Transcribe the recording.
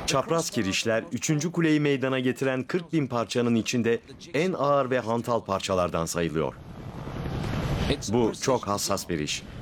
Çapraz kirişler 3. kuleyi meydana getiren 40.000 parçanın içinde en ağır ve hantal parçalardan sayılıyor. Bu çok hassas bir iş.